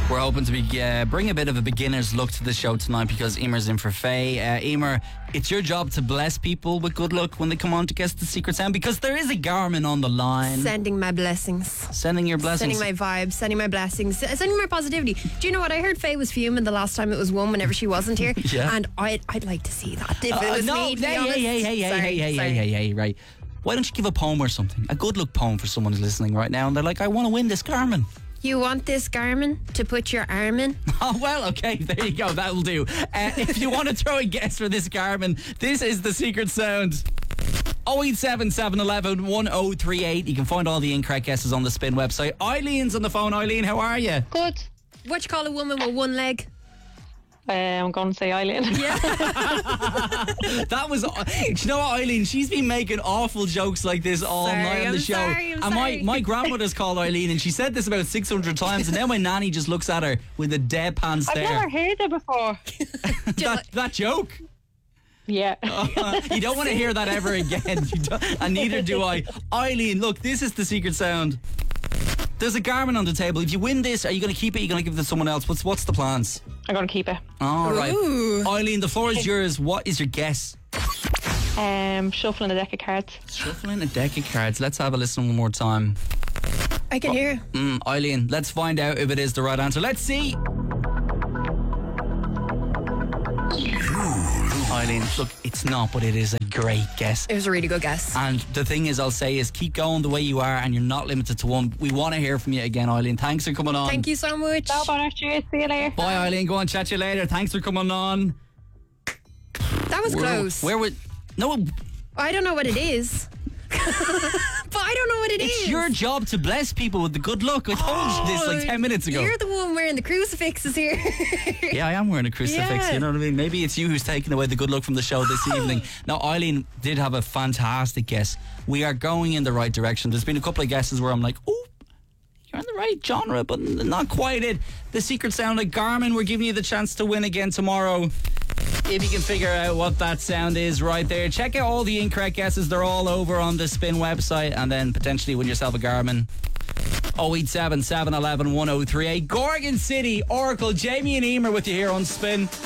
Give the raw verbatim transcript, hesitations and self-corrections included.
We're hoping to be uh, bring a bit of a beginner's look to the show tonight because Emer's in for Faye. Uh, Emer, it's your job to bless people with good luck when they come on to guess the secret sound, because there is a Garmin on the line. Sending my blessings. Sending your blessings. Sending my vibes, sending my blessings, sending my positivity. Do you know what? I heard Faye was fuming the last time it was one whenever she wasn't here. Yeah. And I'd, I'd like to see that if Uh, it was no, me, to be hey, honest. hey, hey, hey, hey, Sorry, hey, hey, sorry. hey, hey, hey, right. Why don't you give a poem or something? A good luck poem for someone who's listening right now and they're like, I want to win this Garmin. You want this Garmin to put your arm in? Oh, well, okay, there you go, that'll do. Uh, if you want to throw a guess for this Garmin, this is the secret sound. oh eight seven, seven one one, one oh three eight. You can find all the incorrect guesses on the Spin website. Eileen's on the phone. Eileen, how are you? Good. What you call a woman with one leg? Uh, I'm going to say Eileen. Yeah. That was, do you know what, Eileen? She's been making awful jokes like this all Sorry, night on the I'm show. sorry, I'm and my, sorry. my grandmother's called Eileen, and she said this about six hundred times, and now my nanny just looks at her with a deadpan I've stare. never heard it before. that, that joke. Yeah. Uh, you don't want to hear that ever again. You don't, and neither do I. Eileen, look, this is the secret sound. There's a Garmin on the table. If you win this, are you going to keep it? Are you going to give it to someone else? What's what's the plans? I'm going to keep it. All right. Ooh. Eileen, the floor is yours. What is your guess? Um, shuffling a deck of cards. Shuffling a deck of cards. Let's have a listen one more time. I can hear. Mm, Eileen, let's find out if it is the right answer. Let's see. Eileen, look, it's not, but it is a great guess. It was a really good guess. And the thing is, I'll say is keep going the way you are, and you're not limited to one. We want to hear from you again, Eileen. Thanks for coming on. Thank you so much. No bother, cheers, see you later. Bye, Eileen. Go on, chat to you later. Thanks for coming on. That was Where- close. Where would no? I don't know what it is. But I don't know what it is. It's your job to bless people with the good luck. I told you this like ten minutes ago. You're the one wearing the crucifixes here. Yeah, I am wearing a crucifix. Yeah. You know what I mean? Maybe it's you who's taking away the good luck from the show this evening. Now, Eileen did have a fantastic guess. We are going in the right direction. There's been a couple of guesses where I'm like, oh, you're in the right genre, but not quite it. The secret sound like Garmin. We're giving you the chance to win again tomorrow. If you can figure out what that sound is right there, check out all the incorrect guesses. They're all over on the Spin website, and then potentially win yourself a Garmin. oh eight seven, seven one one, one oh three eight. Gorgon City, Oracle, Jamie and Emer with you here on Spin.